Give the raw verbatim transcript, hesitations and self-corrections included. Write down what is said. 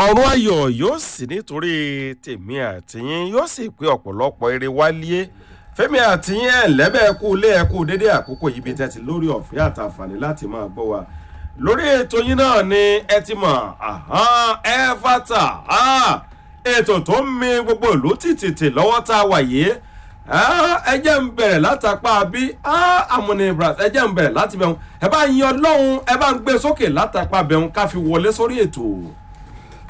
ọ̀run ayọ̀ yóò sì nítorí tèmi àtìyín yóò sì pé ọ̀pọ̀lọpọ̀ eré wálé fẹ́mi àtìyín ẹ̀ lẹ́bẹ̀ ẹ̀kú ilé ẹ̀kú dédé àkókò yìí bí tẹ́tí lórí ọ̀fẹ́ àtàǹfààní láti máa gbọ́ wa lórí ètò yín náà ni ẹ ti mọ̀ ẹ fàtà ètò tó ń mi gbogbo ìlú tìtìtì lọ́wọ́ tá a wà yìí ẹ jẹ́ ń bẹ̀rẹ̀ látàpá bí amúni bras ẹ jẹ́ ń bẹ̀rẹ̀ láti bẹ̀rùn ẹ bá yin ọlọ́run ẹ bá ń gbé sókè látàpá bẹ̀rùn ká fi wọlé sórí ètò.